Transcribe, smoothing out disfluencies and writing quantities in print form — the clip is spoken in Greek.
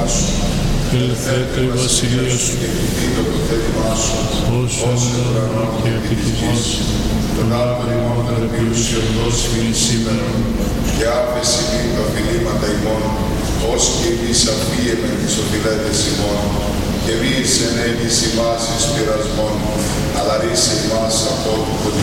σου. Ελθέτω η βασιλεία σου, και εκτυπήτω το θέλημά σου, όσο εν ουρανό και επί της γης. τον άπελ ημών των επιούσιων δώσιμην σήμερα, και άφεση μην τα φιλήματα ημών, ως και εμείς αφίεμεν τις οφειλέτες ημών, και μη εισενέγεις ημάς εις πειρασμόν, αλλά ρίσε ημάς από του